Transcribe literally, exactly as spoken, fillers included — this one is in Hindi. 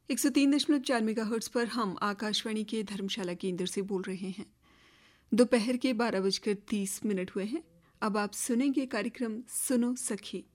एक सौ तीन दशमलव चार मेगाहर्ट्ज पर हम आकाशवाणी के धर्मशाला केंद्र से बोल रहे हैं। दोपहर के बारह बजकर तीस मिनट हुए हैं। अब आप सुनेंगे कार्यक्रम सुनो सखी।